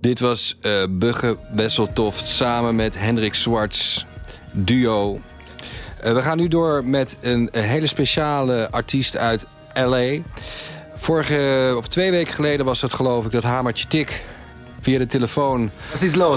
Dit was Bugge Wesseltoft samen met Hendrik Swartz, duo. We gaan nu door met een hele speciale artiest uit L.A. 2 weken geleden was het, geloof ik, dat Hamertje Tik via de telefoon... Was is los?